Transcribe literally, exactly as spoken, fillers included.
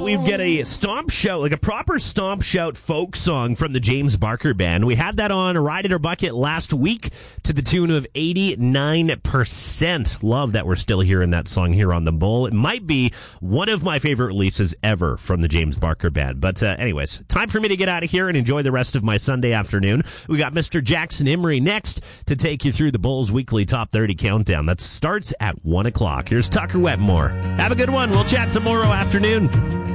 we get a stomp shout, like a proper stomp shout folk song from the James Barker Band. We had that on Ride It or Bucket last week to the tune of eighty-nine percent. Love that we're still hearing that song here on The Bull. It might be one of my favorite releases ever from the James Barker Band. But uh, anyways, time for me to get out of here and enjoy the rest of my Sunday afternoon. We got Mister Jackson Imrie next to take you through the Bulls Weekly Top thirty Countdown. That starts at one o'clock. Here's Tucker Wetmore. Have a good one. We'll chat tomorrow afternoon.